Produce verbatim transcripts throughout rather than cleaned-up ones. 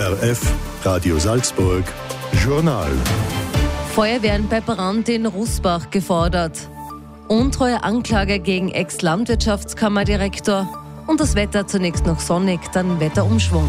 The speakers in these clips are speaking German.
O R F, Radio Salzburg, Journal. Feuerwehren bei Brand in Rusbach gefordert. Untreue Anklage gegen Ex-Landwirtschaftskammerdirektor. Und das Wetter zunächst noch sonnig, dann Wetterumschwung.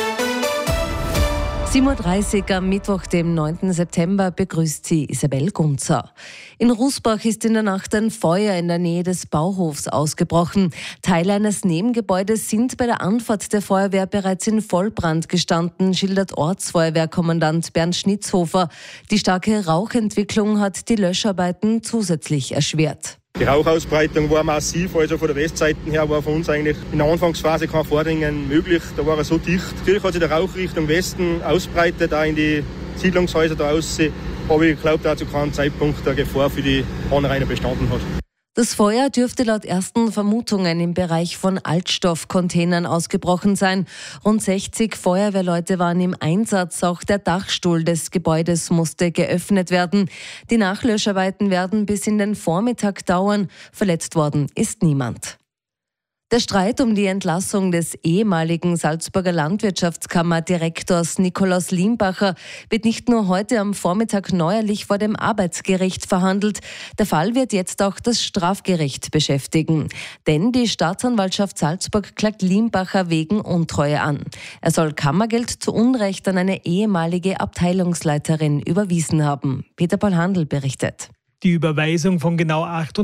sieben Uhr dreißig am Mittwoch, dem neunten September, begrüßt sie Isabel Gunzer. In Rusbach ist in der Nacht ein Feuer in der Nähe des Bauhofs ausgebrochen. Teile eines Nebengebäudes sind bei der Anfahrt der Feuerwehr bereits in Vollbrand gestanden, schildert Ortsfeuerwehrkommandant Bernd Schnitzhofer. Die starke Rauchentwicklung hat die Löscharbeiten zusätzlich erschwert. Die Rauchausbreitung war massiv, also von der Westseite her war von uns eigentlich in der Anfangsphase kein Vordringen möglich. Da war er so dicht. Natürlich hat sich der Rauch Richtung Westen ausbreitet, auch in die Siedlungshäuser da außen. Aber ich glaube, da zu keinem Zeitpunkt der Gefahr für die Anrainer bestanden hat. Das Feuer dürfte laut ersten Vermutungen im Bereich von Altstoffcontainern ausgebrochen sein. Rund sechzig Feuerwehrleute waren im Einsatz. Auch der Dachstuhl des Gebäudes musste geöffnet werden. Die Nachlöscharbeiten werden bis in den Vormittag dauern. Verletzt worden ist niemand. Der Streit um die Entlassung des ehemaligen Salzburger Landwirtschaftskammerdirektors Nikolaus Limbacher wird nicht nur heute am Vormittag neuerlich vor dem Arbeitsgericht verhandelt. Der Fall wird jetzt auch das Strafgericht beschäftigen. Denn die Staatsanwaltschaft Salzburg klagt Limbacher wegen Untreue an. Er soll Kammergeld zu Unrecht an eine ehemalige Abteilungsleiterin überwiesen haben. Peter Paul Handl berichtet. Die Überweisung von genau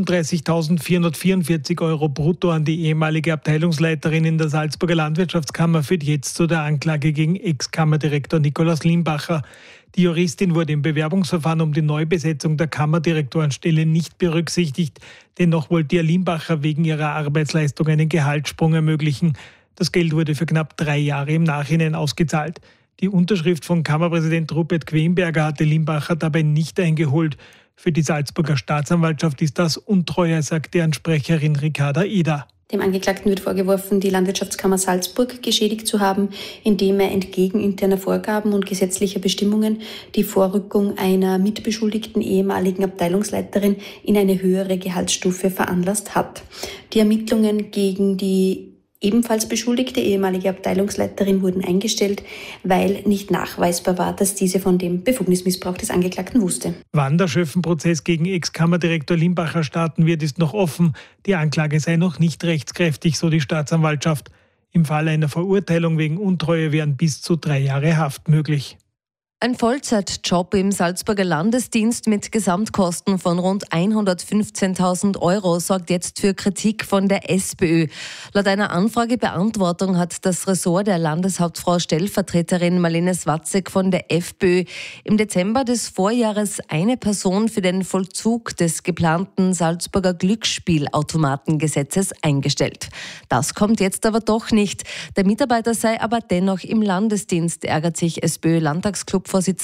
achtunddreißigtausendvierhundertvierundvierzig Euro brutto an die ehemalige Abteilungsleiterin in der Salzburger Landwirtschaftskammer führt jetzt zu der Anklage gegen Ex-Kammerdirektor Nikolaus Limbacher. Die Juristin wurde im Bewerbungsverfahren um die Neubesetzung der Kammerdirektorenstelle nicht berücksichtigt. Dennoch wollte ihr Limbacher wegen ihrer Arbeitsleistung einen Gehaltssprung ermöglichen. Das Geld wurde für knapp drei Jahre im Nachhinein ausgezahlt. Die Unterschrift von Kammerpräsident Rupert Quenberger hatte Limbacher dabei nicht eingeholt. Für die Salzburger Staatsanwaltschaft ist das Untreue, sagt deren Sprecherin Ricarda Eder. Dem Angeklagten wird vorgeworfen, die Landwirtschaftskammer Salzburg geschädigt zu haben, indem er entgegen interner Vorgaben und gesetzlicher Bestimmungen die Vorrückung einer mitbeschuldigten ehemaligen Abteilungsleiterin in eine höhere Gehaltsstufe veranlasst hat. Die Ermittlungen gegen die ebenfalls beschuldigte ehemalige Abteilungsleiterin wurden eingestellt, weil nicht nachweisbar war, dass diese von dem Befugnismissbrauch des Angeklagten wusste. Wann der Schöffenprozess gegen Ex-Kammerdirektor Limbacher starten wird, ist noch offen. Die Anklage sei noch nicht rechtskräftig, so die Staatsanwaltschaft. Im Fall einer Verurteilung wegen Untreue wären bis zu drei Jahre Haft möglich. Ein Vollzeitjob im Salzburger Landesdienst mit Gesamtkosten von rund hundertfünfzehntausend Euro sorgt jetzt für Kritik von der SPÖ. Laut einer Anfragebeantwortung hat das Ressort der Landeshauptfrau Stellvertreterin Marlene Swatzek von der FPÖ im Dezember des Vorjahres eine Person für den Vollzug des geplanten Salzburger Glücksspielautomatengesetzes eingestellt. Das kommt jetzt aber doch nicht. Der Mitarbeiter sei aber dennoch im Landesdienst, ärgert sich SPÖ-Landtagsclub-Vorsitzender